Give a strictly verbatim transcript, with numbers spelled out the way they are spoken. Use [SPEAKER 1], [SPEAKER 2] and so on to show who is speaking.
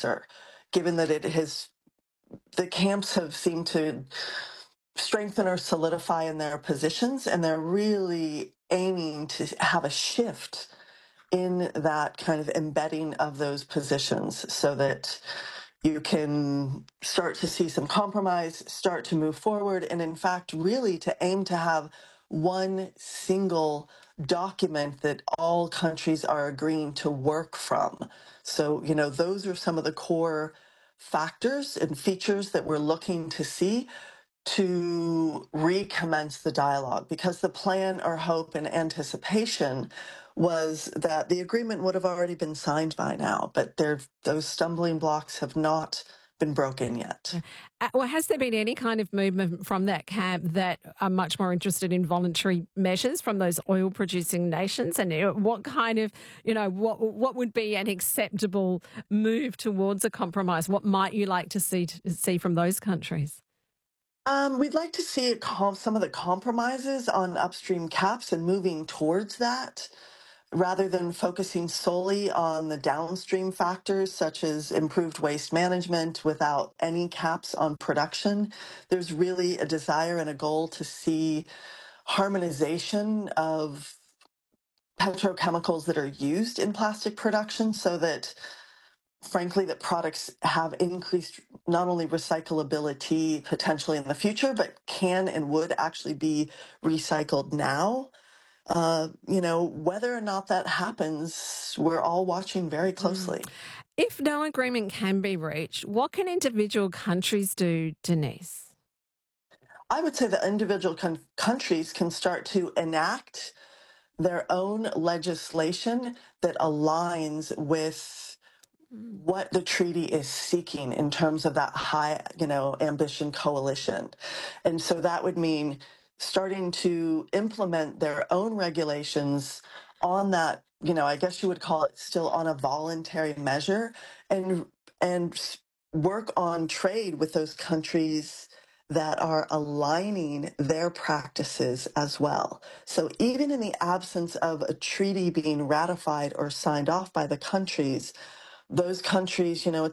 [SPEAKER 1] successor, given that it has, the camps have seemed to strengthen or solidify in their positions, and they're really aiming to have a shift in that kind of embedding of those positions so that you can start to see some compromise, start to move forward, and in fact, really to aim to have one single document that all countries are agreeing to work from. So, you know, those are some of the core factors and features that we're looking to see to recommence the dialogue, because the plan or hope and anticipation was that the agreement would have already been signed by now, but there, those stumbling blocks have not been broken yet.
[SPEAKER 2] Uh, well, has there been any kind of movement from that camp that are much more interested in voluntary measures from those oil-producing nations? And uh, what kind of, you know, what what would be an acceptable move towards a compromise? What might you like to see to see from those countries?
[SPEAKER 1] Um, we'd like to see some of the compromises on upstream caps and moving towards that, rather than focusing solely on the downstream factors such as improved waste management without any caps on production. There's really a desire and a goal to see harmonization of petrochemicals that are used in plastic production so that, frankly, that products have increased not only recyclability potentially in the future, but can and would actually be recycled now. Uh, you know, whether or not that happens, we're all watching very
[SPEAKER 2] Mm.
[SPEAKER 1] closely.
[SPEAKER 2] If no agreement can be reached, what can individual countries do, Denise?
[SPEAKER 1] I would say that individual con- countries can start to enact their own legislation that aligns with
[SPEAKER 2] Mm.
[SPEAKER 1] what the treaty is seeking in terms of that high, you know, ambition coalition. And so that would mean starting to implement their own regulations on that, you know, I guess you would call it still on a voluntary measure, and and work on trade with those countries that are aligning their practices as well. So even in the absence of a treaty being ratified or signed off by the countries, those countries, you know,